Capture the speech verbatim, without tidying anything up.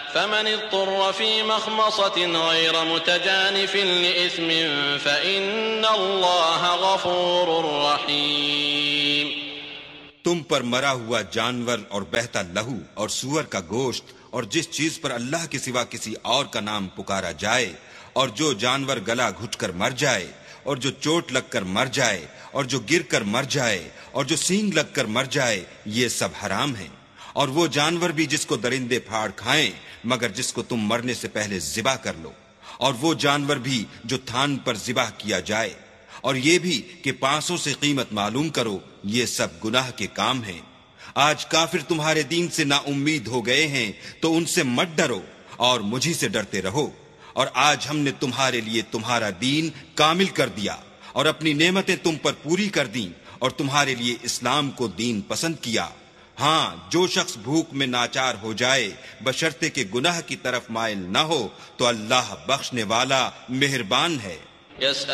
فمن اضطر في مخمصة غير متجانف لإثم فإن الله غفور رحيم۔ تم پر مرا ہوا جانور اور بہتا لہو اور سور کا گوشت اور جس چیز پر اللہ کے سوا کسی اور کا نام پکارا جائے، اور جو جانور گلا گھٹ کر مر جائے، اور جو چوٹ لگ کر مر جائے، اور جو گر کر مر جائے، اور جو سینگ لگ کر مر جائے، یہ سب حرام ہیں۔ اور وہ جانور بھی جس کو درندے پھاڑ کھائیں مگر جس کو تم مرنے سے پہلے ذبح کر لو، اور وہ جانور بھی جو تھان پر ذبح کیا جائے، اور یہ بھی کہ پانسوں سے قیمت معلوم کرو، یہ سب گناہ کے کام ہیں۔ آج کافر تمہارے دین سے نا امید ہو گئے ہیں تو ان سے مت ڈرو اور مجھی سے ڈرتے رہو۔ اور آج ہم نے تمہارے لیے تمہارا دین کامل کر دیا اور اپنی نعمتیں تم پر پوری کر دیں اور تمہارے لیے اسلام کو دین پسند کیا۔ ہاں، جو شخص بھوک میں ناچار ہو جائے بشرطے کہ گناہ کی طرف مائل نہ ہو تو اللہ بخشنے والا مہربان ہے۔